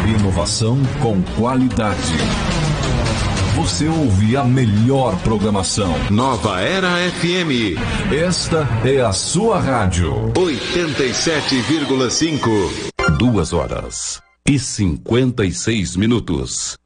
Inovação com qualidade. Você ouve a melhor programação. Nova Era FM. Esta é a sua rádio. 87,5. 2 horas e 56 minutos.